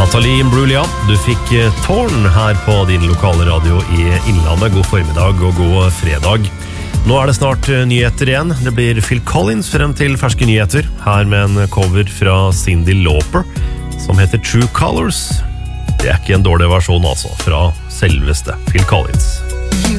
Nathalie Imbruglia, du fikk Tårn her på din lokale radio i Innlandet. God formiddag og god fredag. Nå det snart nyheter igjen. Det blir Phil Collins frem til ferske nyheter. Her med en cover fra Cyndi Lauper, som heter True Colors. Det ikke en dårlig versjon altså, fra selveste Phil Collins.